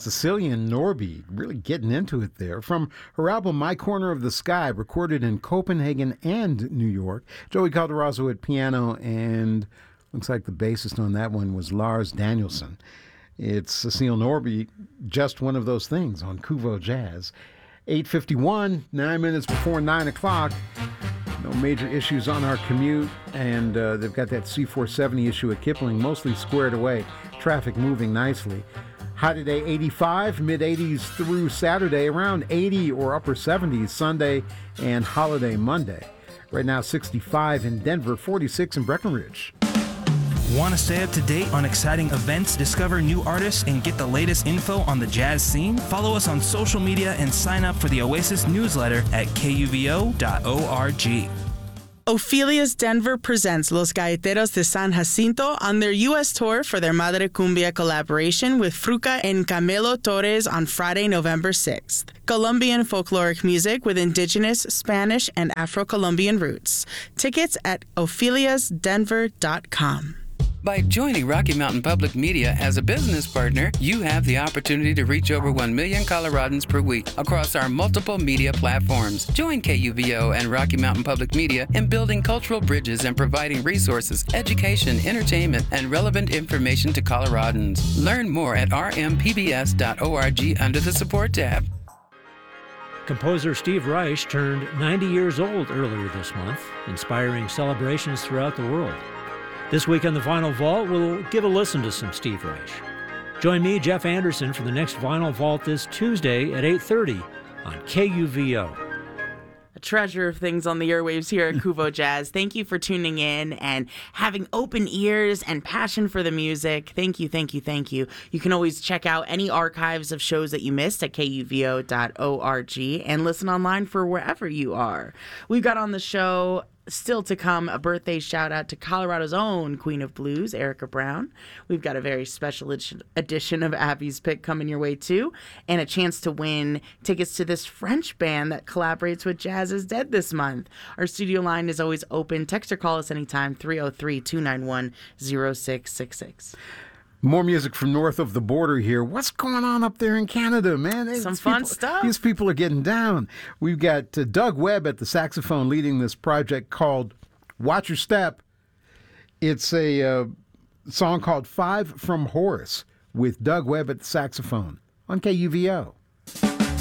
Cecilia Norby, really getting into it there. From her album My Corner of the Sky, recorded in Copenhagen and New York. Joey Calderazzo at piano, and looks like the bassist on that one was Lars Danielson. It's Cecile Norby, Just One of Those Things on Kuvo Jazz. 8:51, 9 minutes before 9 o'clock. No major issues on our commute, and they've got that C470 issue at Kipling mostly squared away. Traffic moving nicely. High today 85, mid-80s through Saturday, around 80 or upper 70s Sunday and holiday Monday. Right now 65 in Denver, 46 in Breckenridge. Want to stay up to date on exciting events, discover new artists, and get the latest info on the jazz scene? Follow us on social media and sign up for the Oasis newsletter at kuvo.org. Ophelia's Denver presents Los Gaiteros de San Jacinto on their U.S. tour for their Madre Cumbia collaboration with Fruca and Camilo Torres on Friday, November 6th. Colombian folkloric music with indigenous, Spanish, and Afro-Colombian roots. Tickets at opheliasdenver.com. By joining Rocky Mountain Public Media as a business partner, you have the opportunity to reach over 1 million Coloradans per week across our multiple media platforms. Join KUVO and Rocky Mountain Public Media in building cultural bridges and providing resources, education, entertainment, and relevant information to Coloradans. Learn more at rmpbs.org under the Support tab. Composer Steve Reich turned 90 years old earlier this month, inspiring celebrations throughout the world. This week on the Vinyl Vault, we'll give a listen to some Steve Reich. Join me, Jeff Anderson, for the next Vinyl Vault this Tuesday at 8:30 on KUVO. A treasure of things on the airwaves here at Kuvo Jazz. Thank you for tuning in and having open ears and passion for the music. Thank you, thank you, thank you. You can always check out any archives of shows that you missed at kuvo.org and listen online for wherever you are. We've got on the show still to come a birthday shout out to Colorado's own Queen of Blues, Erica Brown. We've got a very special edition of Abby's Pick coming your way too, and a chance to win tickets to this French band that collaborates with Jazz is Dead this month. Our studio line is always open. Text or call us anytime, 303-291-0666. More music from north of the border here. What's going on up there in Canada, man? Some fun stuff. These people are getting down. We've got Doug Webb at the saxophone leading this project called Watch Your Step. It's a song called Five from Horace with Doug Webb at the saxophone on KUVO.